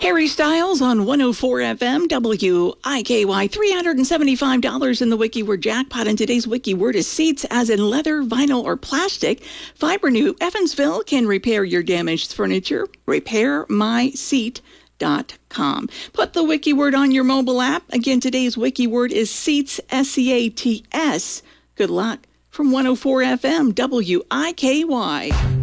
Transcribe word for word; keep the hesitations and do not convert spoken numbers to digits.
Harry Styles on one oh four F M, W I K Y. three hundred seventy-five dollars in the wiki word jackpot, and today's wiki word is seats, as in leather, vinyl, or plastic. Fibrenew Evansville can repair your damaged furniture. repair my seat dot com. Put the wiki word on your mobile app. Again, today's wiki word is seats, S E A T S. Good luck from one oh four F M, W I K Y.